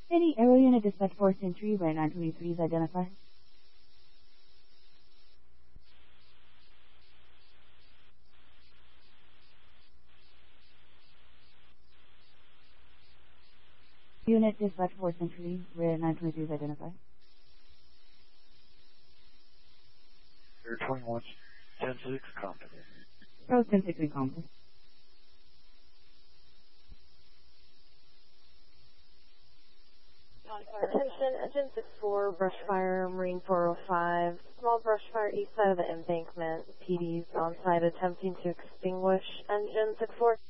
Any aero unit dispatch 4 Century where 923 is identified. Unit dispatch 4 Century where 923 is identified. Air 21, 10-6, Compton. Pro 10-6 in Compton. Attention, Engine 6-4, brush fire, Marine 405. Small brush fire east side of the embankment. PD's on site attempting to extinguish Engine 6-4.